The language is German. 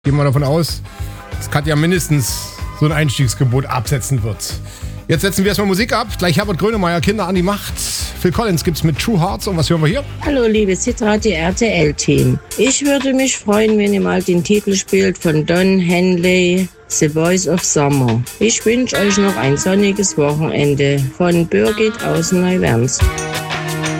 Gehen wir davon aus, dass Katja mindestens so ein Einstiegsgebot absetzen wird. Jetzt setzen wir erstmal Musik ab. Gleich Herbert Grönemeyer, Kinder an die Macht. Phil Collins gibt's mit True Hearts. Und was hören wir hier? Hallo liebe Zitrate RTL-Team. Ich würde mich freuen, wenn ihr mal den Titel spielt von Don Henley, The Voice of Summer. Ich wünsche euch noch ein sonniges Wochenende. Von Birgit aus Neuwerns.